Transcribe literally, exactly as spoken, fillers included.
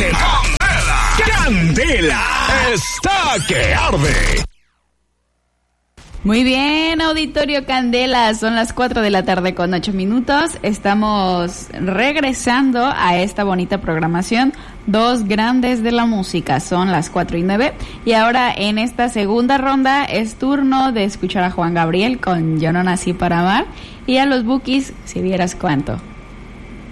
Candela, Candela, está que arde. Muy bien, Auditorio Candela, son las cuatro de la tarde con ocho minutos. Estamos regresando a esta bonita programación. Dos grandes de la música, son las cuatro y nueve. Y ahora en esta segunda ronda es turno de escuchar a Juan Gabriel con Yo no nací para amar y a los Bukis, Si vieras cuánto.